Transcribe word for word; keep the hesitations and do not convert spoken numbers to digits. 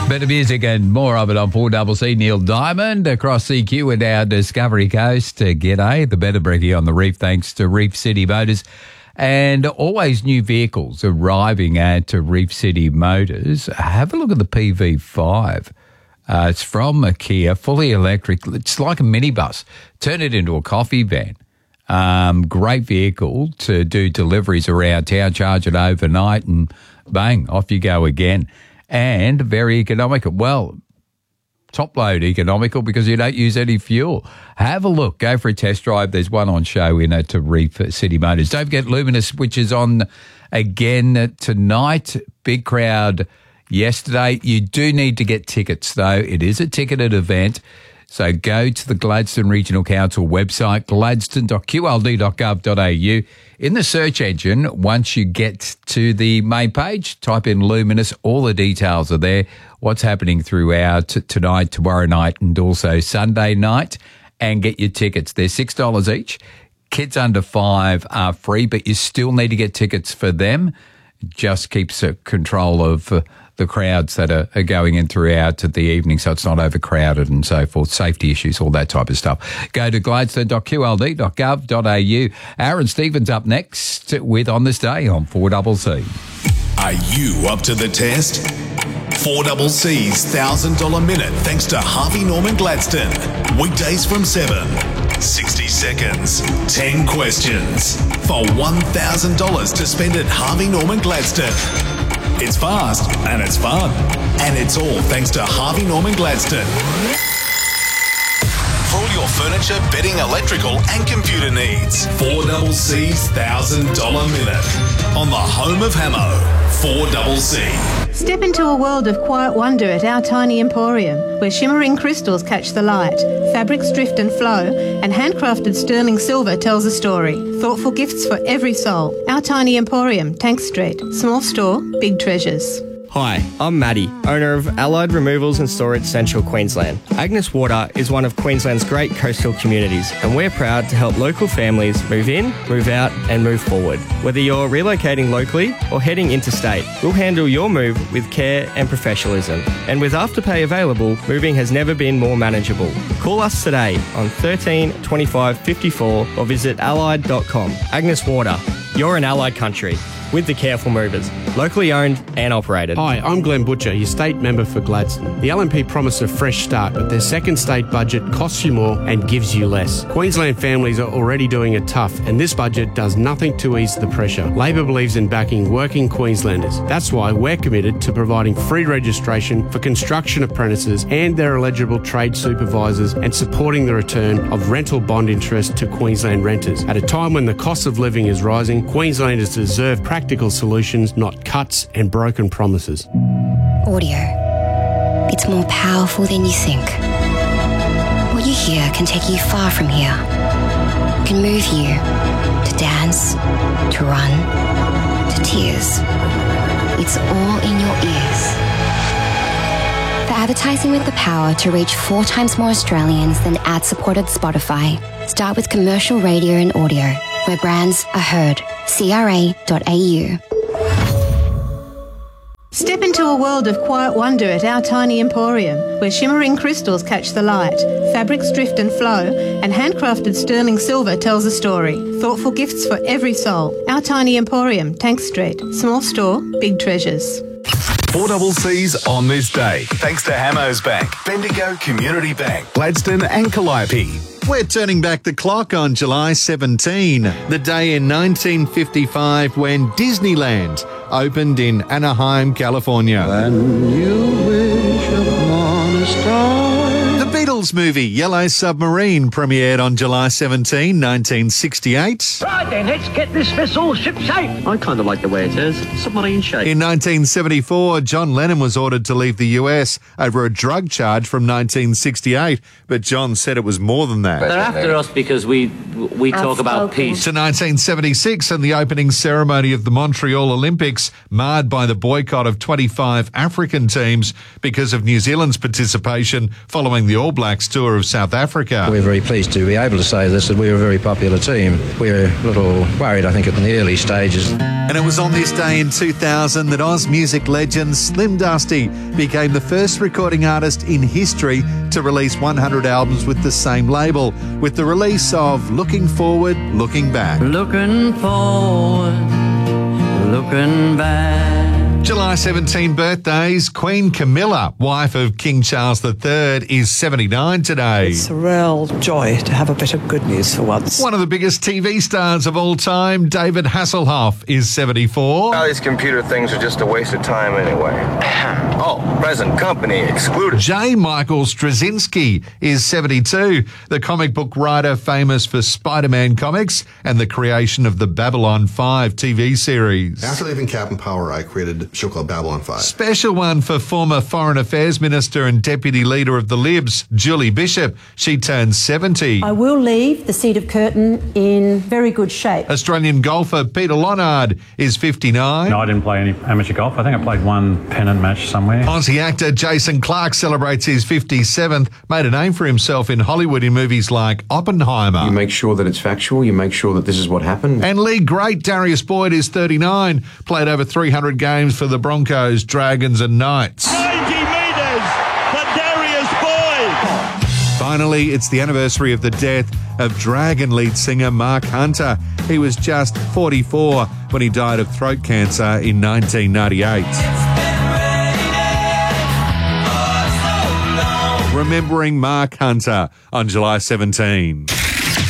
Better music and more of it on four C C. Neil Diamond across C Q and our Discovery Coast. Uh, g'day, the better brekkie on the reef, thanks to Reef City Motors. And always new vehicles arriving at Reef City Motors. Have a look at the P V five. Uh, it's from a Kia, fully electric. It's like a minibus. Turn it into a coffee van. Um, great vehicle to do deliveries around town, charge it overnight, and bang, off you go again. And very economical. Well, top load economical because you don't use any fuel. Have a look. Go for a test drive. There's one on show in it to Reef City Motors. Don't forget Luminous, which is on again tonight. Big crowd yesterday. You do need to get tickets, though. It is a ticketed event. So go to the Gladstone Regional Council website, gladstone dot q l d dot gov dot a u. In the search engine, once you get to the main page, type in Luminous. All the details are there. What's happening throughout tonight, tomorrow night, and also Sunday night. And get your tickets. They're six dollars each. Kids under five are free, but you still need to get tickets for them. Just keeps control of uh, the crowds that are, are going in throughout the evening so it's not overcrowded and so forth, safety issues, all that type of stuff. Go to gladstone dot q l d dot gov dot a u. Aaron Stevens up next with On This Day on four C C. Are you up to the test? four C C's one thousand dollars minute thanks to Harvey Norman Gladstone. Weekdays from seven. sixty seconds. ten questions. For one thousand dollars to spend at Harvey Norman Gladstone. It's fast and it's fun. And it's all thanks to Harvey Norman Gladstone. For all your furniture, bedding, electrical and computer needs. four C C's one thousand dollars minute. On the home of Hamo. four C C. Step into a world of quiet wonder at our tiny emporium, where shimmering crystals catch the light, fabrics drift and flow, and handcrafted sterling silver tells a story. Thoughtful gifts for every soul. Our tiny emporium, Tank Street. Small store, big treasures. Hi, I'm Maddie, owner of Allied Removals and Storage Central Queensland. Agnes Water is one of Queensland's great coastal communities, and we're proud to help local families move in, move out and move forward. Whether you're relocating locally or heading interstate, we'll handle your move with care and professionalism. And with Afterpay available, moving has never been more manageable. Call us today on thirteen twenty-five fifty-four or visit allied dot com. Agnes Water, you're in Allied country. With the Careful Movers, locally owned and operated. Hi, I'm Glenn Butcher, your state member for Gladstone. The L M P promise a fresh start, but their second state budget costs you more and gives you less. Queensland families are already doing it tough, and this budget does nothing to ease the pressure. Labor believes in backing working Queenslanders. That's why we're committed to providing free registration for construction apprentices and their eligible trade supervisors and supporting the return of rental bond interest to Queensland renters. At a time when the cost of living is rising, Queenslanders deserve practice Practical solutions, not cuts and broken promises. Audio. It's more powerful than you think. What you hear can take you far from here. It can move you to dance, to run, to tears. It's all in your ears. For advertising with the power to reach four times more Australians than ad-supported Spotify, start with commercial radio and audio, where brands are heard. C R A dot A U. Step into a world of quiet wonder at our tiny emporium, where shimmering crystals catch the light, fabrics drift and flow, and handcrafted sterling silver tells a story. Thoughtful gifts for every soul. Our tiny emporium, Tank Street. Small store, big treasures. four C C's On This Day, thanks to Hamos Bank, Bendigo Community Bank, Gladstone and Calliope. We're turning back the clock on July seventeenth, the day in nineteen fifty-five when Disneyland opened in Anaheim, California. When you wish upon a star. The Beatles movie Yellow Submarine premiered on July seventeenth, nineteen sixty-eight. Right then, let's get this vessel ship-shape. I kind of like the way it is. Submarine shape. In nineteen seventy-four, John Lennon was ordered to leave the U S over a drug charge from nineteen sixty-eight, but John said it was more than that. They're after us because we we talk about peace. To nineteen seventy-six and the opening ceremony of the Montreal Olympics, marred by the boycott of twenty-five African teams because of New Zealand's participation following the All All Blacks tour of South Africa. We're very pleased to be able to say this, that we're a very popular team. We're a little worried, I think, in the early stages. And it was on this day in two thousand that Oz music legend Slim Dusty became the first recording artist in history to release one hundred albums with the same label, with the release of Looking Forward, Looking Back. Looking forward, looking back. July seventeenth birthdays. Queen Camilla, wife of King Charles the Third, is seventy-nine today. It's a real joy to have a bit of good news for once. One of the biggest T V stars of all time, David Hasselhoff, is seventy-four. All these computer things are just a waste of time anyway. Oh, present company excluded. J. Michael Straczynski is seventy-two, the comic book writer famous for Spider-Man comics and the creation of the Babylon five T V series. After leaving Captain Power, I created a show called Babylon five. Special one for former Foreign Affairs Minister and Deputy Leader of the Libs, Julie Bishop. She turns seventy. I will leave the seat of Curtin in very good shape. Australian golfer Peter Lonard is fifty-nine. No, I didn't play any amateur golf. I think I played one pennant match somewhere. Aussie actor Jason Clarke celebrates his fifty-seventh, made a name for himself in Hollywood in movies like Oppenheimer. You make sure that it's factual, you make sure that this is what happened. And league great Darius Boyd is thirty-nine, played over three hundred games for the Broncos, Dragons and Knights. ninety metres for Darius Boyd. Finally, it's the anniversary of the death of Dragon lead singer Mark Hunter. He was just forty-four when he died of throat cancer in nineteen ninety-eight. Remembering Mark Hunter on July seventeenth.